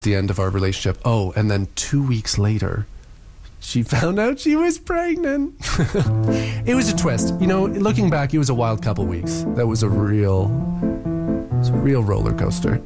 the end of our relationship. Oh, and then 2 weeks later, she found out she was pregnant. It was a twist. You know, looking back, it was a wild couple weeks. That was a real roller coaster.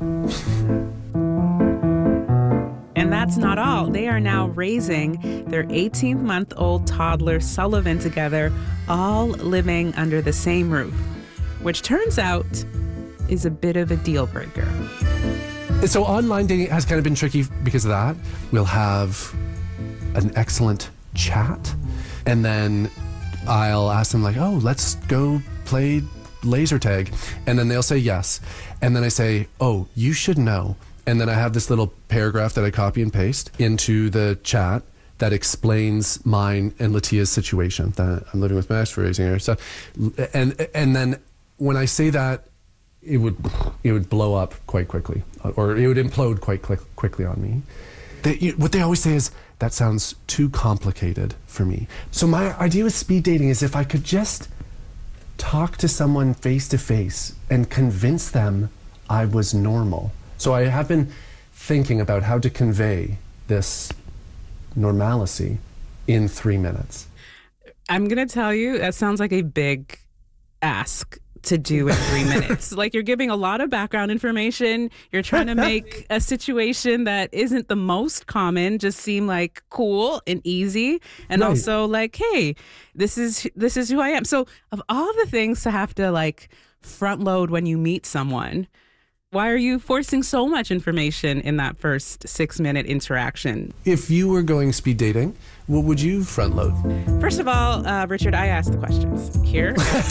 And that's not all. They are now raising their 18-month-old toddler Sullivan together, all living under the same roof, which turns out is a bit of a deal breaker. So online dating has kind of been tricky because of that. We'll have an excellent chat, and then I'll ask them like, oh, let's go play laser tag. And then they'll say yes. And then I say, oh, you should know. And then I have this little paragraph that I copy and paste into the chat that explains mine and Latia's situation, that I'm living with my ex for raising her. So, and then when I say that, it would blow up quite quickly, or it would implode quite quickly on me. What they always say is, that sounds too complicated for me. So my idea with speed dating is if I could just talk to someone face to face and convince them I was normal. So I have been thinking about how to convey this normalcy in 3 minutes. I'm going to tell you, that sounds like a big ask to do in 3 minutes. Like, you're giving a lot of background information. You're trying to make a situation that isn't the most common just seem like cool and easy. And right. Also like, hey, this is who I am. So of all the things to have to like front load when you meet someone, why are you forcing so much information in that first 6-minute interaction? If you were going speed dating, what would you front load? First of all, Richard, I asked the questions here.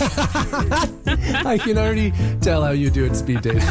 I can already tell how you do it speed dating.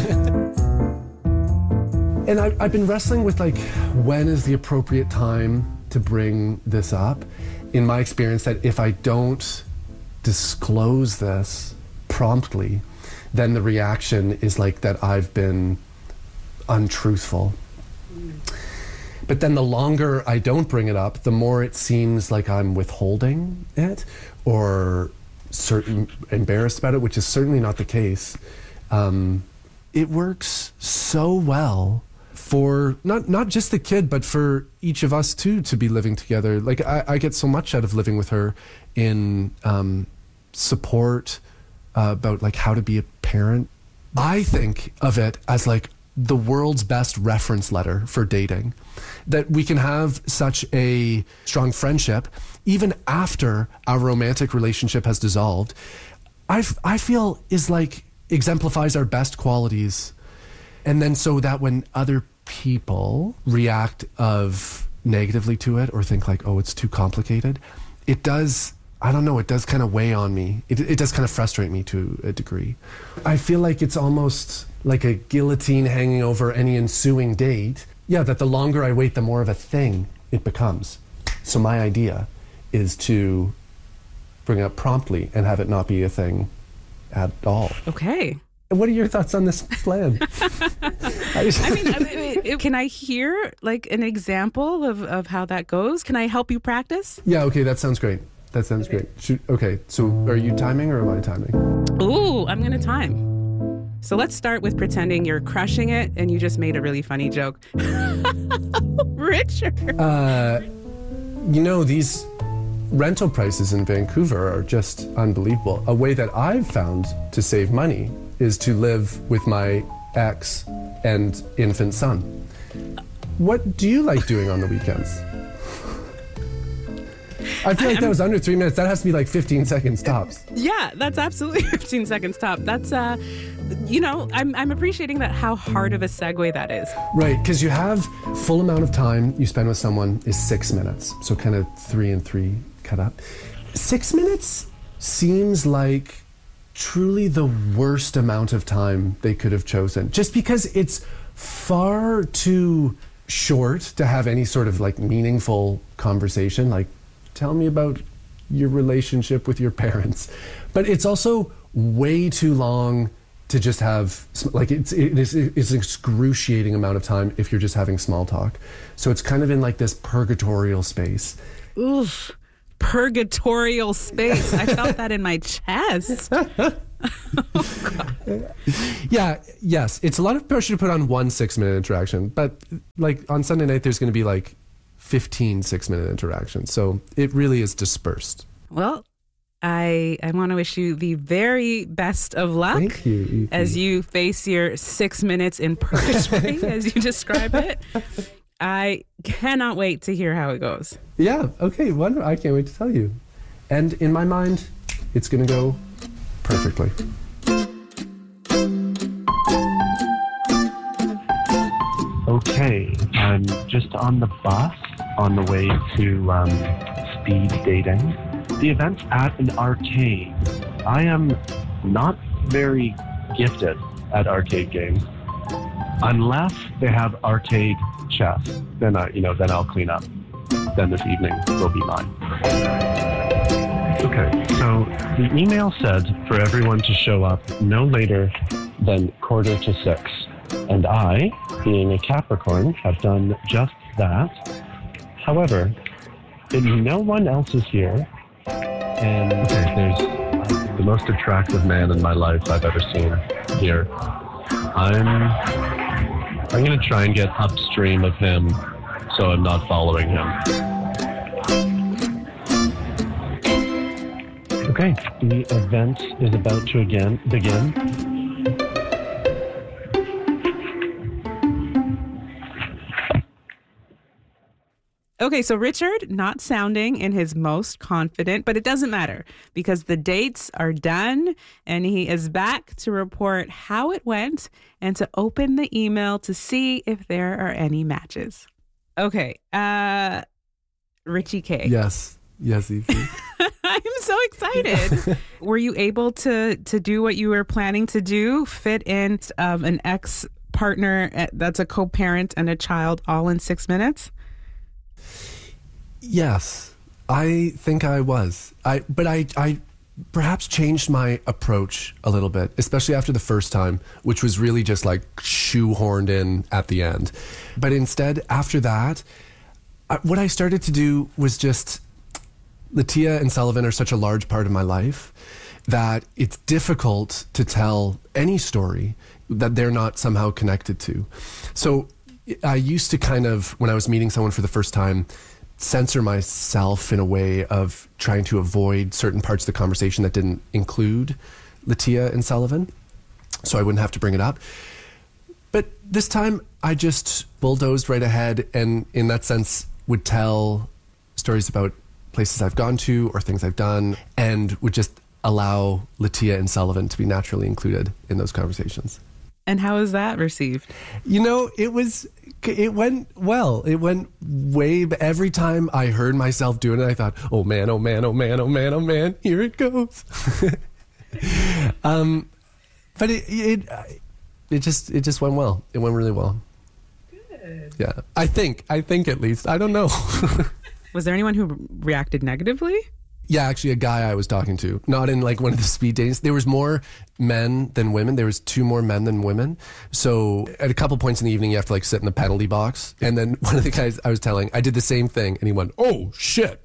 And I've been wrestling with like, when is the appropriate time to bring this up? In my experience, that if I don't disclose this promptly, then the reaction is like that I've been untruthful. But then the longer I don't bring it up, the more it seems like I'm withholding it or embarrassed about it, which is certainly not the case. It works so well for not just the kid, but for each of us too, to be living together. Like I get so much out of living with her in support, about like how to be a parent. I think of it as like the world's best reference letter for dating, that we can have such a strong friendship even after our romantic relationship has dissolved. I feel is like exemplifies our best qualities. And then so that when other people react of negatively to it or think like, oh, it's too complicated, it does, I don't know, it does kind of weigh on me. It does kind of frustrate me to a degree. I feel like it's almost like a guillotine hanging over any ensuing date. Yeah, that the longer I wait, the more of a thing it becomes. So my idea is to bring it up promptly and have it not be a thing at all. Okay. What are your thoughts on this plan? I mean, can I hear like an example of how that goes? Can I help you practice? Yeah, okay, that sounds great. That sounds great. Okay, so are you timing or am I timing? Ooh, I'm going to time. So let's start with pretending you're crushing it and you just made a really funny joke. Richard. These rental prices in Vancouver are just unbelievable. A way that I've found to save money is to live with my ex and infant son. What do you like doing on the weekends? I feel like that was under 3 minutes. That has to be like 15 seconds tops. Yeah, that's absolutely 15 seconds top. That's, I'm appreciating that how hard of a segue that is. Right, because you have full amount of time you spend with someone is 6 minutes. So kind of 3 and 3 cut up. 6 minutes seems like truly the worst amount of time they could have chosen. Just because it's far too short to have any sort of like meaningful conversation. Like, tell me about your relationship with your parents. But it's also way too long to just have, like, it's an excruciating amount of time if you're just having small talk. So it's kind of in like this purgatorial space. Oof, purgatorial space. I felt that in my chest. Yes. It's a lot of pressure to put on one 6-minute interaction, but like on Sunday night, there's going to be like 15 6-minute interactions. So it really is dispersed. Well, I want to wish you the very best of luck. Thank you. As you face your 6 minutes in purgatory, as you describe it. I cannot wait to hear how it goes. Yeah. Okay. Wonderful. I can't wait to tell you. And in my mind, it's going to go perfectly. Okay, I'm just on the bus on the way to speed dating. The event's at an arcade. I am not very gifted at arcade games, unless they have arcade chess. Then I'll clean up. Then this evening will be mine. Okay, so the email said for everyone to show up no later than 5:45. And I, being a Capricorn, have done just that. However, no one else is here. And there's the most attractive man in my life I've ever seen here. I'm going to try and get upstream of him so I'm not following him. Okay, the event is about to begin. Okay, so Richard not sounding in his most confident, but it doesn't matter because the dates are done and he is back to report how it went and to open the email to see if there are any matches. Okay, Richie K. Yes, Evie. I'm so excited. Were you able to do what you were planning to do, fit in an ex-partner that's a co-parent and a child all in 6 minutes? Yes, I think I was. But I perhaps changed my approach a little bit, especially after the first time, which was really just like shoehorned in at the end. But instead, after that, what I started to do was just, Latia and Sullivan are such a large part of my life that it's difficult to tell any story that they're not somehow connected to. So I used to kind of, when I was meeting someone for the first time, censor myself in a way of trying to avoid certain parts of the conversation that didn't include Latia and Sullivan, so I wouldn't have to bring it up. But this time I just bulldozed right ahead and in that sense would tell stories about places I've gone to or things I've done and would just allow Latia and Sullivan to be naturally included in those conversations. And how was that received? It went well. It went way, every time I heard myself doing it, I thought, oh man, oh man, oh man, oh man, oh man, here it goes. But it just went well. It went really well. Good. Yeah. I think at least. I don't know. Was there anyone who reacted negatively? Yeah, actually a guy I was talking to, not in like one of the speed datings. There was more men than women. There was 2 more men than women. So at a couple points in the evening, you have to like sit in the penalty box. And then one of the guys I was telling, I did the same thing. And he went, oh, shit.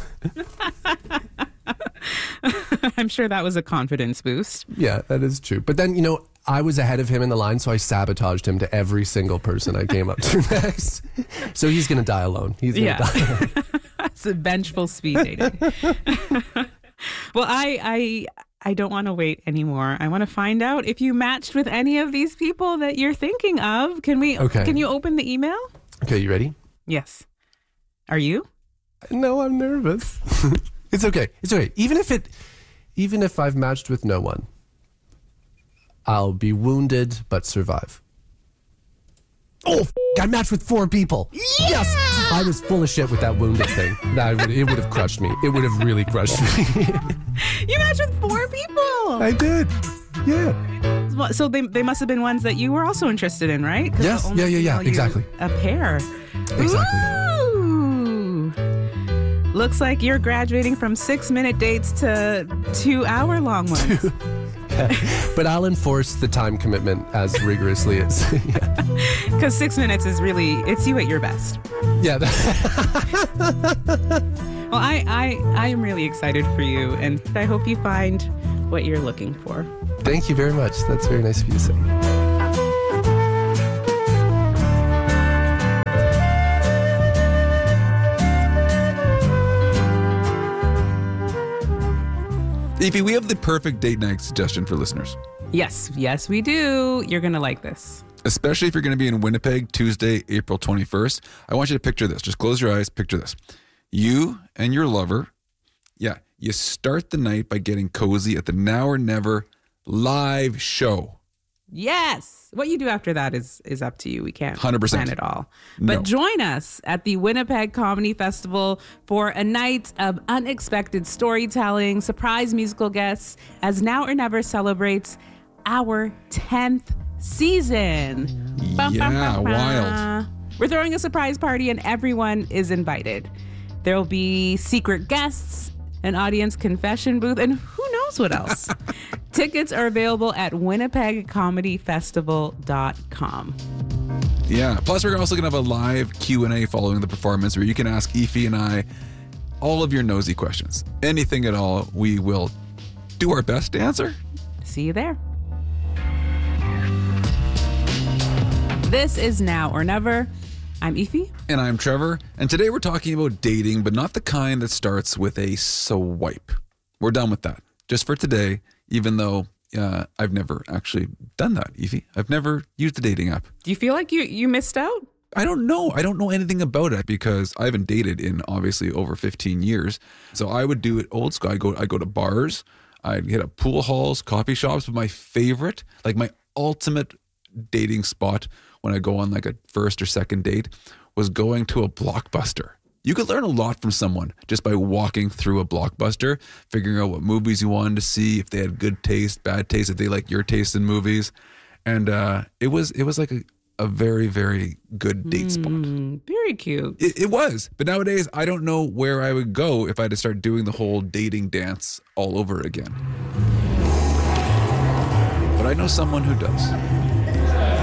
I'm sure that was a confidence boost. Yeah, that is true. But then, I was ahead of him in the line, so I sabotaged him to every single person I came up to next. So he's going to die alone. He's going to die alone. It's a vengeful speed dating. Well, I don't want to wait anymore. I want to find out if you matched with any of these people that you're thinking of. Can you open the email? Okay, you ready? Yes. Are you? No, I'm nervous. It's okay. Even if I've matched with no one, I'll be wounded but survive. Oh, I matched with 4 people. Yeah! Yes! I was full of shit with that wounded thing. It would have crushed me. It would have really crushed me. You matched with 4 people. I did. Yeah. So they must have been ones that you were also interested in, right? Yes. Yeah. Exactly. A pair. Exactly. Ooh. Looks like you're graduating from 6-minute dates to 2-hour-long ones. But I'll enforce the time commitment as rigorously as. Because 6 minutes is really, it's you at your best. Yeah. Well, I am really excited for you, and I hope you find what you're looking for. Thank you very much. That's very nice of you to say. Ify, we have the perfect date night suggestion for listeners. Yes, we do. You're going to like this. Especially if you're going to be in Winnipeg Tuesday, April 21st. I want you to picture this. Just close your eyes. Picture this. You and your lover, you start the night by getting cozy at the Now or Never live show. Yes. What you do after that is up to you. We can't 100%. plan it all. But join us at the Winnipeg Comedy Festival for a night of unexpected storytelling, surprise musical guests, as Now or Never celebrates our 10th season. Wild. We're throwing a surprise party and everyone is invited. There will be secret guests, an audience confession booth, and who knows what else. Tickets are available at winnipegcomedyfestival.com. Yeah. Plus, we're also going to have a live Q&A following the performance where you can ask Ify and I all of your nosy questions. Anything at all, we will do our best to answer. See you there. This is Now or Never. I'm Ify. And I'm Trevor. And today we're talking about dating, but not the kind that starts with a swipe. We're done with that. Just for today, even though I've never actually done that, Ify. I've never used a dating app. Do you feel like you missed out? I don't know. I don't know anything about it because I haven't dated in obviously over 15 years. So I would do it old school. I go to bars. I'd hit up pool halls, coffee shops. But my favorite, like my ultimate dating spot when I go on like a first or second date was going to a Blockbuster. You could learn a lot from someone just by walking through a Blockbuster, figuring out what movies you wanted to see, if they had good taste, bad taste, if they like your taste in movies. And it was like a very, very good date spot. Very cute. It was. But nowadays, I don't know where I would go if I had to start doing the whole dating dance all over again. But I know someone who does.